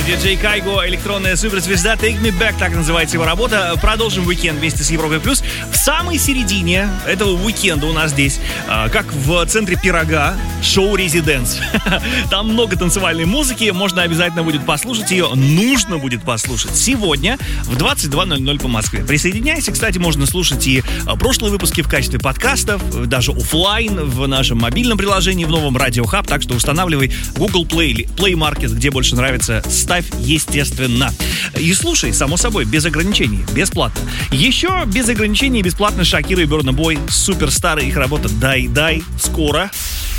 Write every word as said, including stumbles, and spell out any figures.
Диджей Кайго, электронная суперзвезда, Take Me Back, так называется его работа. Продолжим уикенд вместе с Европой Плюс. В самой середине этого уикенда у нас здесь, как в центре пирога, шоу «Резиденс». Там много танцевальной музыки, можно обязательно будет послушать ее, нужно будет послушать сегодня в двадцать два ноль ноль по Москве. Присоединяйся, кстати, можно слушать и прошлые выпуски в качестве подкастов, даже офлайн в нашем мобильном приложении, в новом Radio Hub, так что устанавливай Google Play или Play Market, где больше нравится, ставь, естественно. И слушай, само собой, без ограничений, бесплатно. Еще без ограничений, бесплатно Шакира и Burna Boy, суперстары, их работа «Дай-дай», скоро.